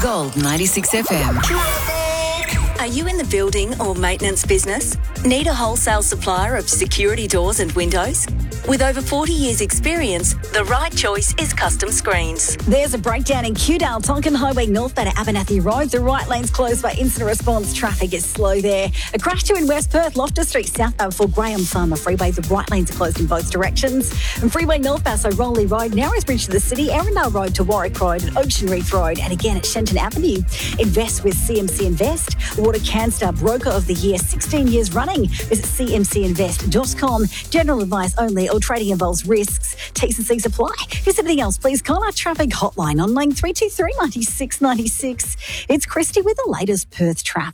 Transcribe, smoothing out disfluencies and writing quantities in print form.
Gold 96 FM. Are you in the building or maintenance business? Need a wholesale supplier of security doors and windows? With over 40 years' experience, the right choice is Custom Screens. There's a breakdown in Kewdale, Tonkin Highway northbound at Abernathy Road. The right lane's closed by incident response. Traffic is slow there. A crash too in West Perth, Loftus Street southbound for Graham Farmer Freeway. The right lanes are closed in both directions. And Freeway northbound, so Rowley Road, Narrows Bridge to the city, Arundel Road to Warwick Road, and Ocean Reef Road, and again at Shenton Avenue. Invest with CMC Invest. Water Canstar Broker of the Year, 16 years running. Visit cmcinvest.com. General advice only. All trading involves risks. T's and C's apply. If there's anything else, please call our traffic hotline on line 323 96 96. It's Christy with the latest Perth traffic.